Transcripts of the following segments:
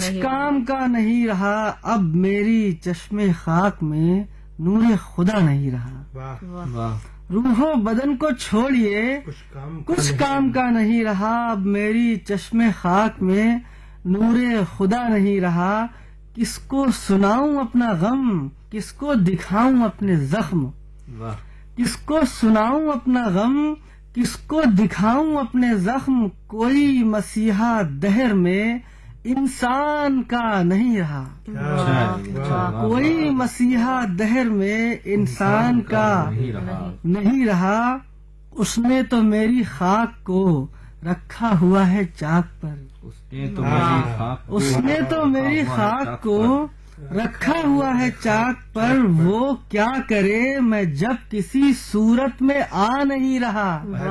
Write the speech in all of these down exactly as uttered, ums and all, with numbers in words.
کچھ کام کا نہیں رہا اب میری چشم خاک میں نور خدا نہیں رہا. روح و بدن کو چھوڑیے کچھ کام کا نہیں رہا اب میری چشم خاک میں نور خدا نہیں رہا. کس کو سناؤں اپنا غم کس کو دکھاؤں اپنے زخم کس کو سناؤں اپنا غم کس کو دکھاؤں اپنے زخم. کوئی مسیحا دہر میں انسان کا نہیں رہا کوئی مسیحا دہر میں انسان کا نہیں رہا. اس نے تو میری خاک کو رکھا ہوا ہے چاک پر اس نے تو میری خاک کو رکھا ہوا ہے چاک پر. وہ کیا کرے میں جب کسی صورت میں آ نہیں رہا.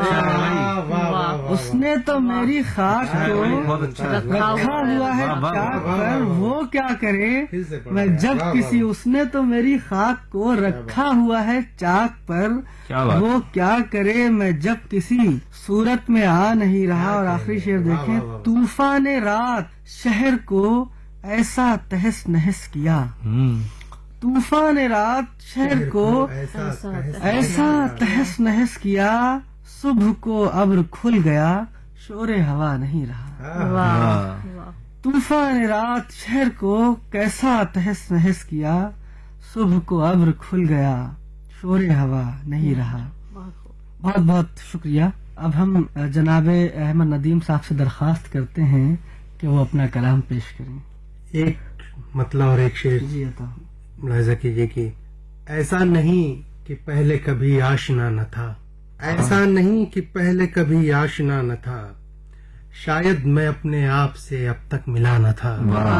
اس نے تو میری خاک کو رکھا ہوا ہے چاک پر وہ کیا کرے میں جب کسی اس نے تو میری خاک کو رکھا ہوا ہے چاک پر وہ کیا کرے میں جب کسی صورت میں آ نہیں رہا. اور آخری شعر دیکھیں. طوفان رات شہر کو ایسا تہس نہس کیا طوفان رات شہر کو ایسا تہس نہس کیا. صبح کو ابر کھل گیا شور ہوا نہیں رہا. طوفان رات شہر کو کیسا تہس نہس کیا صبح کو ابر کھل گیا شور ہوا نہیں رہا. بہت بہت شکریہ. اب ہم جناب احمد ندیم صاحب سے درخواست کرتے ہیں کہ وہ اپنا کلام پیش کریں. ایک مطلب اور ایک شعر جی عطا ملاحظہ کیجیے کہ ایسا نہیں کہ پہلے کبھی آشنا نہ تھا ایسا نہیں کہ پہلے کبھی آشنا نہ تھا شاید میں اپنے آپ سے اب تک ملا نہ تھا.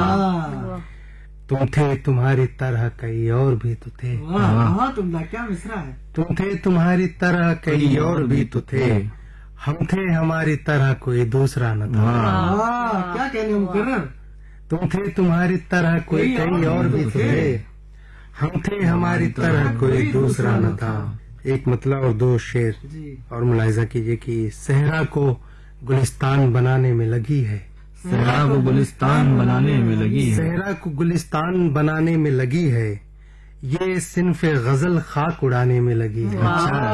تم تھے تمہاری طرح کئی اور بھی تو تھے کیا مصرع ہے. تم تھے تمہاری طرح کئی اور بھی تو تھے ہم تھے ہماری طرح کوئی دوسرا نہ تھا. کیا کہنے مقرر. تم تھے تمہاری طرح کوئی کئی اور بھی تھے ہم تھے ہماری طرح کوئی دوسرا نہ تھا. ایک مطلب اور دو شعر اور ملاحظہ کیجیے کہ صحرا کو گلستان بنانے میں لگی ہے صحرا کو گلستان بنانے میں لگی ہے صحرا کو گلستان بنانے میں لگی ہے یہ صنف غزل خاک اڑانے میں لگی ہے.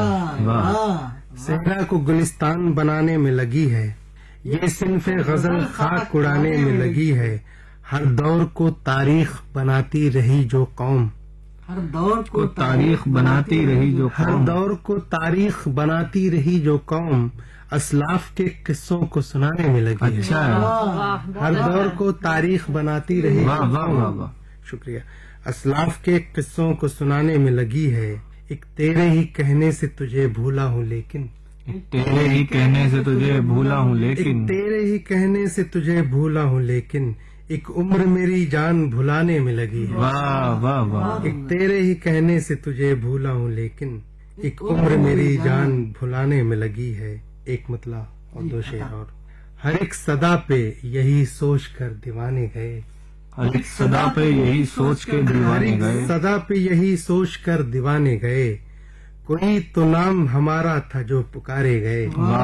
صحرا کو گلستان بنانے میں لگی ہے یہ صنف غزل خاک اڑانے میں لگی ہے. ہر دور کو تاریخ بناتی رہی جو قوم ہر دور کو تاریخ بناتی رہی جو ہر دور کو تاریخ بناتی رہی جو قوم اسلاف کے قصوں کو سنانے میں لگی ہے. اچھا ہر دور کو تاریخ بناتی رہی واہ واہ واہ واہ. شکریہ. اسلاف کے قصوں کو سنانے میں لگی ہے ایک تیرے ہی کہنے سے تجھے بھولا ہوں لیکن تیرے ہی کہنے سے تجھے بھولا ہوں ایک لیکن تیرے ہی کہنے سے تجھے بھولا ہوں لیکن ایک عمر میری جان بھلانے میں لگی ہے. واہ واہ واہ. ایک تیرے ہی کہنے سے تجھے بھولا ہوں لیکن ایک عمر میری جان بھلانے میں لگی ہے. ایک مطلب اور دو شعر اور. ہر ایک صدا پہ یہی سوچ کر دیوانے گئے ہر ایک صدا پہ یہی سوچ کے دیوانے گئے صدا پہ یہی سوچ کر دیوانے گئے کوئی تو نام ہمارا تھا جو پکارے گئے.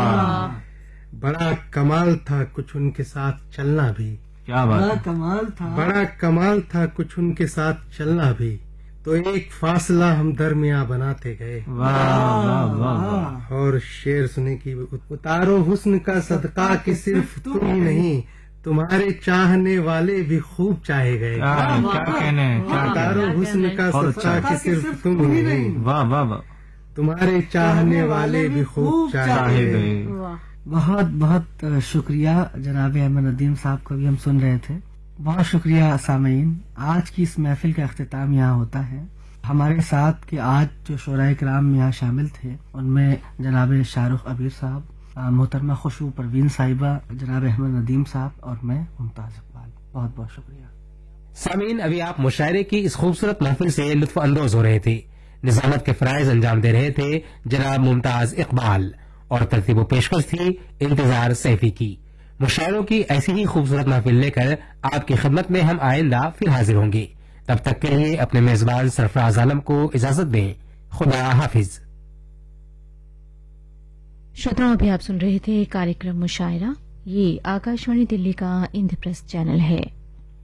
بڑا کمال تھا کچھ ان کے ساتھ چلنا بھی کیا بات ہے. کمال تھا بڑا کمال تھا کچھ ان کے ساتھ چلنا بھی تو ایک فاصلہ ہم درمیاں بناتے گئے. واہ واہ واہ. اور شعر سنے کی اتارو حسن کا صدقہ کہ صرف تم ہی نہیں تمہارے چاہنے والے بھی خوب چاہے گئے. کیا کہنے اتارو حسن کا صدقہ کہ صرف تم ہی نہیں واہ واہ واہ. تمہارے چاہنے والے بھی خوب چاہے گئے. بہت بہت شکریہ جناب احمد ندیم صاحب کو بھی ہم سن رہے تھے. بہت شکریہ سامعین. آج کی اس محفل کا اختتام یہاں ہوتا ہے. ہمارے ساتھ کے آج جو شعراء کرام یہاں شامل تھے ان میں جناب شاہ رخ عبیر صاحب, محترمہ خوشبو پروین صاحبہ, جناب احمد ندیم صاحب اور میں ممتاز اقبال. بہت بہت شکریہ. سامعین, ابھی آپ مشاعرے کی اس خوبصورت محفل سے لطف اندوز ہو رہے تھے. نظامت کے فرائض انجام دے رہے تھے جناب ممتاز اقبال اور ترتیب و پیشکش تھی انتظار سیفی کی. مشاعروں کی ایسی ہی خوبصورت محفل لے کر آپ کی خدمت میں ہم آئندہ پھر حاضر ہوں گے. تب تک کے لیے اپنے میزبان سرفراز عالم کو اجازت دیں. خدا حافظ. شروتاؤں, ابھی آپ سن رہے تھے کاریکرم مشاعرہ. یہ آکاشوانی دلی کا اندر پریس چینل ہے.